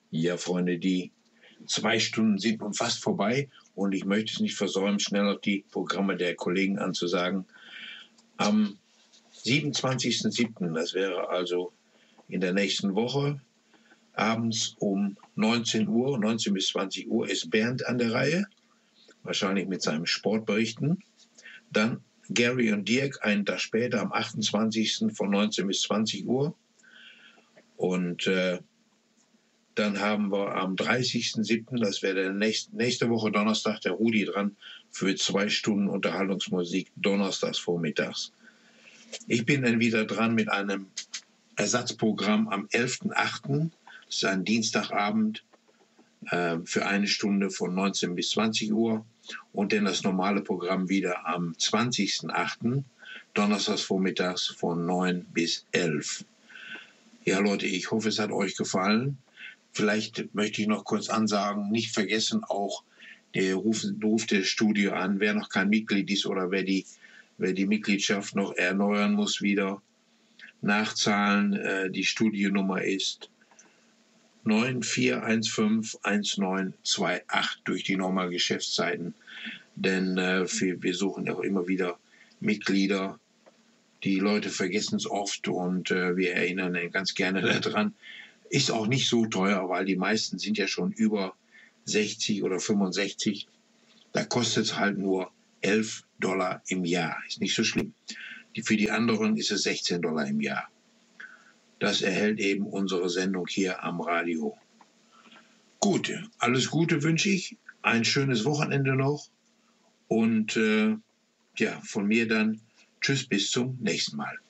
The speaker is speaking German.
Ja, Freunde, die 2 Stunden sind nun fast vorbei und ich möchte es nicht versäumen, schnell auf die Programme der Kollegen anzusagen. Am 27.07., das wäre also in der nächsten Woche, abends um 19 Uhr, 19 bis 20 Uhr, ist Bernd an der Reihe, wahrscheinlich mit seinem Sportberichten. Dann Gary und Dirk einen Tag später, am 28. von 19 bis 20 Uhr. Und dann haben wir am 30.07., das wäre der nächste Woche Donnerstag, der Rudi dran für 2 Stunden Unterhaltungsmusik, donnerstags vormittags. Ich bin dann wieder dran mit einem Ersatzprogramm am 11.08., das ist ein Dienstagabend, für 1 Stunde von 19 bis 20 Uhr. Und dann das normale Programm wieder am 20.08., donnerstags vormittags von 9 bis 11. Ja, Leute, ich hoffe, es hat euch gefallen. Vielleicht möchte ich noch kurz ansagen, nicht vergessen, auch ruft das Studio an, wer noch kein Mitglied ist oder wer die Mitgliedschaft noch erneuern muss wieder. Nachzahlen, die Studionummer ist 94151928 durch die normalen Geschäftszeiten. Denn wir suchen auch immer wieder Mitglieder. Die Leute vergessen es oft und wir erinnern ganz gerne daran. Ist auch nicht so teuer, weil die meisten sind ja schon über 60 oder 65. Da kostet es halt nur $11 im Jahr. Ist nicht so schlimm. Für die anderen ist es $16 im Jahr. Das erhält eben unsere Sendung hier am Radio. Gut, alles Gute wünsche ich. Ein schönes Wochenende noch. Und von mir dann tschüss, bis zum nächsten Mal.